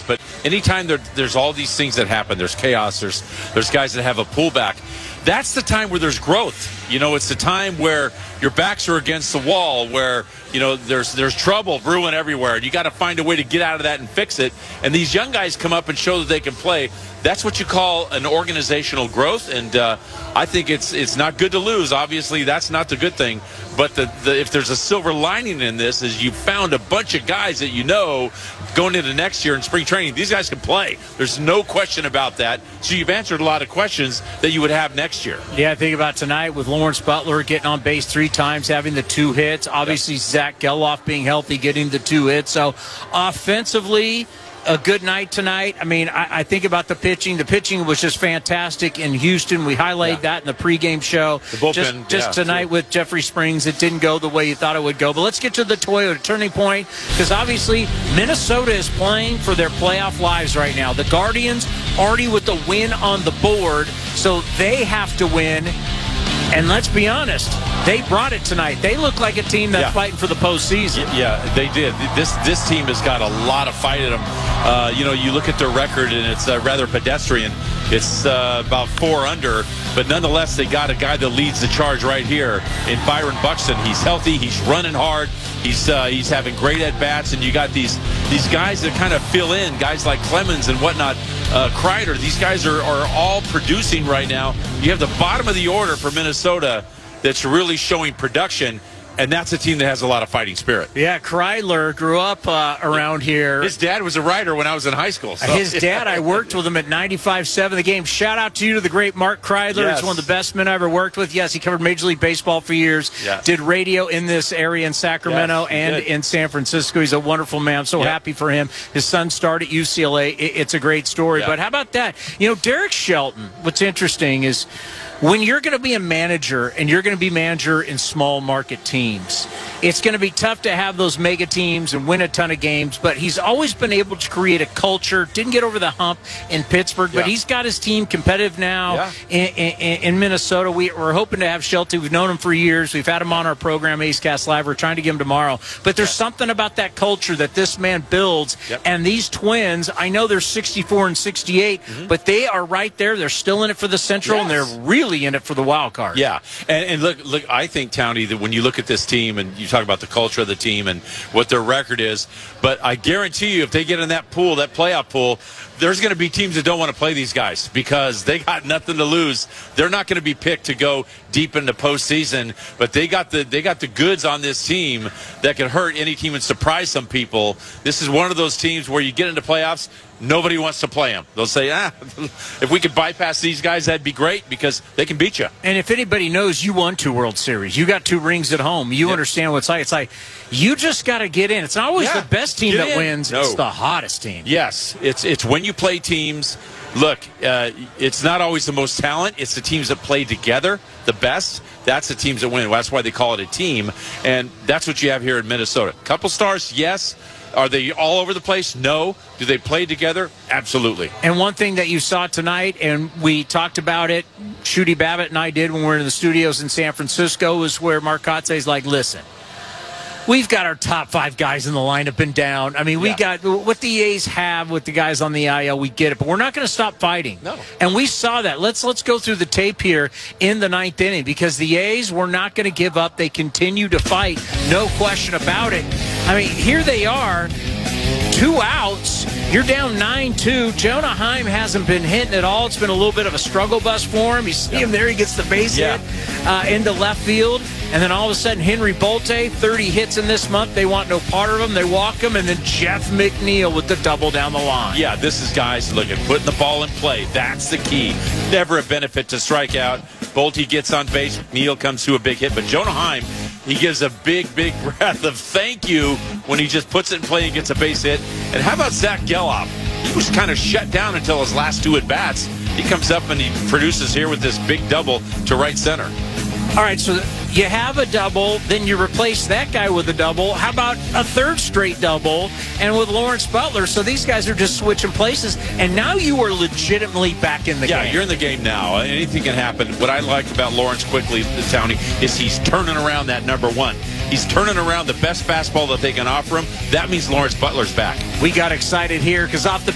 But anytime there's all these things that happen, there's chaos, there's guys that have a pullback. That's the time where there's growth. It's the time where your backs are against the wall, where there's trouble brewing everywhere, and you got to find a way to get out of that and fix it. And these young guys come up and show that they can play. That's what you call an organizational growth, and I think it's not good to lose. Obviously, that's not the good thing. But if there's a silver lining in this, is you found a bunch of guys that going into next year in spring training, these guys can play. There's no question about that. So you've answered a lot of questions that you would have next year. Yeah, think about tonight with Lawrence Butler getting on base 3 times, having the 2 hits. Obviously, Zach Geloff being healthy, getting the 2 hits. So offensively, a good night tonight. I mean, I think about the pitching. The pitching was just fantastic in Houston. We highlighted that in the pregame show. The bullpen, just tonight with Jeffrey Springs, it didn't go the way you thought it would go. But let's get to the Toyota Turning Point, because obviously Minnesota is playing for their playoff lives right now. The Guardians already with the win on the board, so they have to win. And let's be honest, they brought it tonight. They look like a team that's fighting for the postseason. Yeah, they did. This team has got a lot of fight in them. You look at their record, and it's rather pedestrian. It's about 4 under, but nonetheless, they got a guy that leads the charge right here in Byron Buxton. He's healthy. He's running hard. He's having great at-bats, and you got these guys that kind of fill in, guys like Clemens and whatnot, Kreider. These guys are all producing right now. You have the bottom of the order for Minnesota that's really showing production, and that's a team that has a lot of fighting spirit. Yeah, Kreidler grew up around here. His dad was a writer when I was in high school. So. His dad, I worked with him at 95.7 The Game. Shout out to you, to the great Mark Kreidler. Yes. He's one of the best men I ever worked with. Yes, he covered Major League Baseball for years. Yes. Did radio in this area in Sacramento and in San Francisco. He's a wonderful man. I'm so happy for him. His son started at UCLA. It's a great story. But how about that? Derek Shelton, what's interesting is when you're going to be a manager and you're going to be manager in small market teams, it's going to be tough to have those mega teams and win a ton of games, but he's always been able to create a culture. Didn't get over the hump in Pittsburgh, but he's got his team competitive now in Minnesota. We're hoping to have Shelton. We've known him for years. We've had him on our program, Ace Cast Live. We're trying to get him tomorrow. But there's something about that culture that this man builds, and these Twins, I know they're 64 and 68, but they are right there. They're still in it for the Central, and they're really in it for the wild card. Yeah, and look, I think, Townie, that when you look at this team and you talk about the culture of the team and what their record is, but I guarantee you if they get in that pool, that playoff pool, there's going to be teams that don't want to play these guys because they got nothing to lose. They're not going to be picked to go deep into postseason, but they got the goods on this team that can hurt any team and surprise some people. This is one of those teams where you get into playoffs, nobody wants to play them. They'll say, if we could bypass these guys, that'd be great because they can beat you. And if anybody knows, you won 2 World Series. You got 2 rings at home. You understand what it's like. It's like you just got to get in. It's not always the best team that wins. No. It's the hottest team. Yes, it's when you play teams. Look, it's not always the most talent. It's the teams that play together the best. That's the teams that win. That's why they call it a team. And that's what you have here in Minnesota. Couple stars, yes. Are they all over the place? No. Do they play together? Absolutely. And one thing that you saw tonight, and we talked about it, Shooty Babbitt and I did when we were in the studios in San Francisco, was where Mark Kotze's like, listen, we've got our top 5 guys in the lineup and down. I mean, we got what the A's have with the guys on the IL. We get it, but we're not going to stop fighting. No. And we saw that. Let's go through the tape here in the 9th inning because the A's were not going to give up. They continue to fight, no question about it. I mean, here they are, 2 outs. You're down 9-2. Jonah Heim hasn't been hitting at all. It's been a little bit of a struggle bus for him. You see him there. He gets the base hit into left field. And then all of a sudden, Henry Bolte, 30 hits in this month. They want no part of him. They walk him. And then Jeff McNeil with the double down the line. Yeah, this is guys looking, putting the ball in play. That's the key. Never a benefit to strike out. Bolte gets on base. McNeil comes to a big hit. But Jonah Heim, he gives a big, big breath of thank you when he just puts it in play and gets a base hit. And how about Zach Geloff? He was kind of shut down until his last 2 at-bats. He comes up and he produces here with this big double to right center. All right, so you have a double, then you replace that guy with a double. How about a 3rd straight double and with Lawrence Butler? So these guys are just switching places, and now you are legitimately back in the game. Yeah, you're in the game now. Anything can happen. What I like about Lawrence quickly, Townie, is he's turning around that number 1. He's turning around the best fastball that they can offer him. That means Lawrence Butler's back. We got excited here because off the